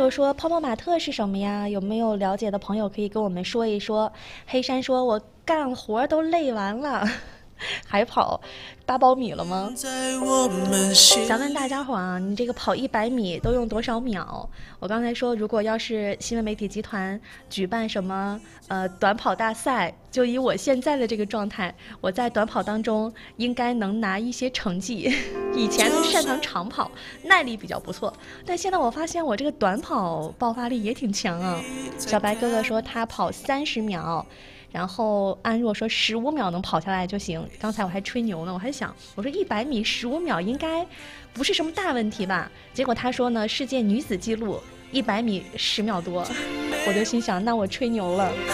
肉说泡泡玛特是什么呀？有没有了解的朋友可以跟我们说一说？黑山说我干活都累完了，还跑800米了吗？想问大家伙啊，你这个跑100米都用多少秒？我刚才说，如果要是新闻媒体集团举办什么短跑大赛，就以我现在的这个状态，我在短跑当中应该能拿一些成绩。以前擅长长跑，耐力比较不错，但现在我发现我这个短跑爆发力也挺强啊。小白哥哥说他跑30秒。然后安若说15秒能跑下来就行。刚才我还吹牛呢，我还想我说100米15秒应该不是什么大问题吧？结果他说呢，世界女子纪录100米10秒多，我就心想那我吹牛了。